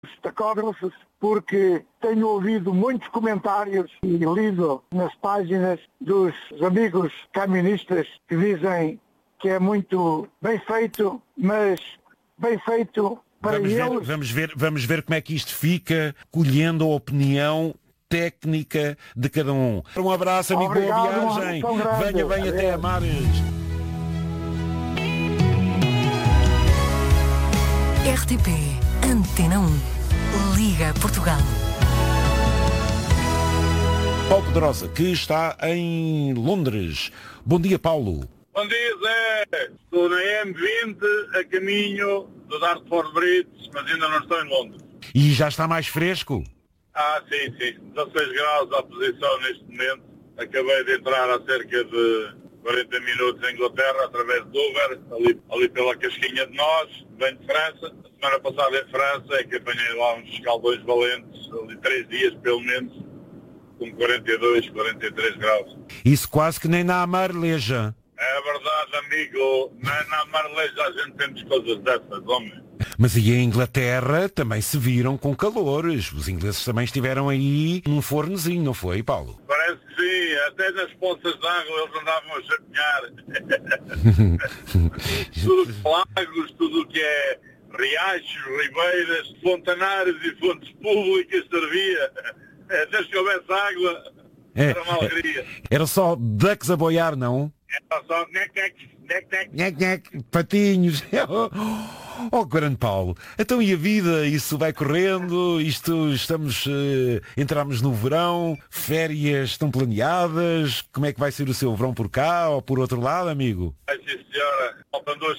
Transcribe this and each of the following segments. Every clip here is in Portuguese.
tacógrafos, porque tenho ouvido muitos comentários e lido nas páginas dos amigos caministas que dizem que é muito bem feito, mas bem feito para eles. Vamos ver como é que isto fica, colhendo a opinião técnica de cada um. Um abraço, amigo, boa viagem. Venha até a Mares. RTP Antena 1. Liga Portugal. Paulo Pedrosa, que está em Londres. Bom dia, Paulo. Bom dia, Zé. Estou na M20 a caminho do Dartford Bridge, mas ainda não estou em Londres. E já está mais fresco? Sim. 16 graus à posição neste momento. Acabei de entrar há cerca de 40 minutos em Inglaterra, através de Dover, ali pela casquinha de Nós, venho de França. A semana passada em França é que apanhei lá uns escaldões valentes, ali 3 dias pelo menos, com 42, 43 graus. Isso quase que nem na Marleja. É verdade, amigo, na Marleja a gente tem coisas dessas, homem. Mas e em Inglaterra também se viram com calores. Os ingleses também estiveram aí num fornozinho, não foi, Paulo? Parece que sim, até nas poças de água eles andavam a chapear. Tudo que lagos, tudo que é riachos, ribeiras, fontanários e fontes públicas servia. Desde que houvesse água, era uma alegria. Era só ducks a boiar, não? Era só patinhos. Oh, grande Paulo. Então e a vida? Isso vai correndo? Entramos no verão, férias estão planeadas? Como é que vai ser o seu verão por cá ou por outro lado, amigo? Sim, senhora. Faltam 2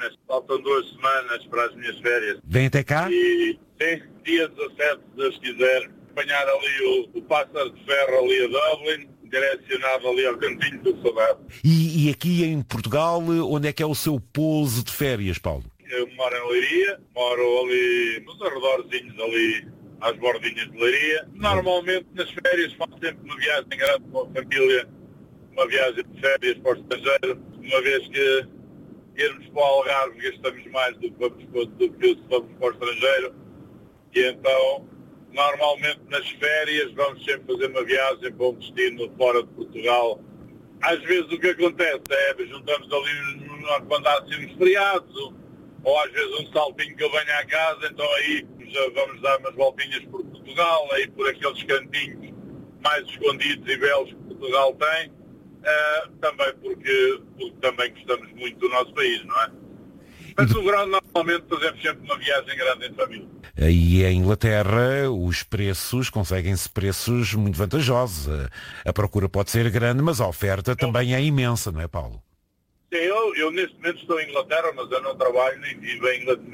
semanas para as minhas férias. Vem até cá? E sim, dia 17, se Deus quiser, apanhar ali o pássaro de ferro ali a Dublin, direcionado ali ao cantinho do Saudade. E aqui em Portugal, onde é que é o seu pouso de férias, Paulo? Eu moro em Leiria, moro ali nos arredorzinhos, ali às bordinhas de Leiria. Normalmente nas férias faço sempre uma viagem grande com a família, uma viagem de férias para o estrangeiro, uma vez que irmos para o Algarve gastamos mais do que se vamos para o estrangeiro. E então, normalmente nas férias vamos sempre fazer uma viagem para um destino fora de Portugal. Às vezes o que acontece é juntamos ali quando há assim uns feriados, ou às vezes um saltinho que eu venho à casa, então aí já vamos dar umas voltinhas por Portugal, aí por aqueles cantinhos mais escondidos e belos que Portugal tem, também porque também gostamos muito do nosso país, não é? Mas no verão normalmente fazemos sempre uma viagem grande em família. Aí em Inglaterra os preços, conseguem-se preços muito vantajosos. A procura pode ser grande, mas a oferta também é imensa, não é, Paulo? Sim, eu neste momento estou em Inglaterra, mas eu não trabalho nem vivo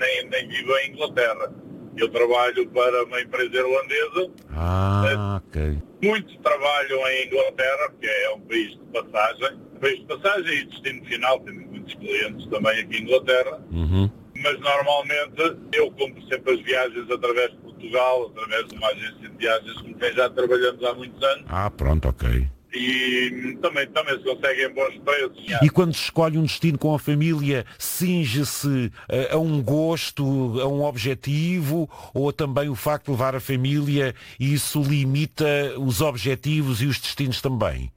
em Inglaterra. Eu trabalho para uma empresa irlandesa. Ok. Muitos trabalham em Inglaterra, porque é um país de passagem. País de passagem e destino final, temos muitos clientes também aqui em Inglaterra. Uhum. Mas normalmente eu compro sempre as viagens através de Portugal, através de uma agência de viagens com quem já trabalhamos há muitos anos. Pronto, ok. E também se conseguem bons preços. E quando se escolhe um destino com a família, cinge-se a um gosto, a um objetivo, ou também o facto de levar a família e isso limita os objetivos e os destinos também?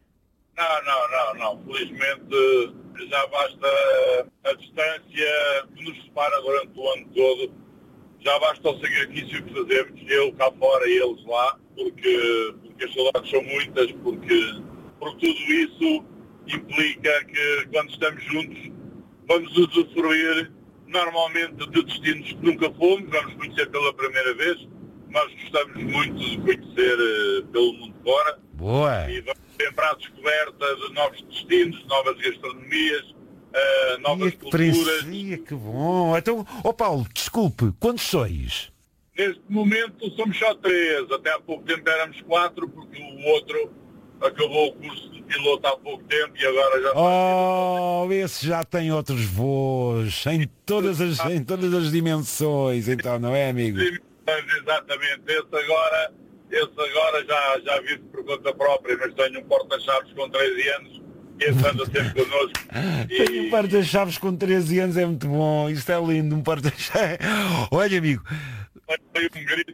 Não. Felizmente já basta a distância que nos separa durante o ano todo. Já basta o sacrifício que fazemos, eu cá fora e eles lá, porque as saudades são muitas, porque tudo isso implica que quando estamos juntos vamos usufruir normalmente de destinos que nunca fomos, vamos conhecer pela primeira vez, nós gostamos muito de conhecer pelo mundo fora. Boa! E vamos sempre à descoberta de novos destinos, novas gastronomias, novas culturas. Que bom! Então, Paulo, desculpe, quantos sois? Neste momento somos só 3, até há pouco tempo éramos 4, porque o outro acabou o curso de piloto há pouco tempo e agora já... esse já tem outros voos, em todas as dimensões, então, não é, amigo? Exatamente, esse agora já vive por conta própria, mas tenho um porta-chaves com 13 anos e esse anda sempre connosco. Tenho um porta-chaves com 13 anos, é muito bom, isto é lindo, um porta-chaves. Olha, amigo, levei um grito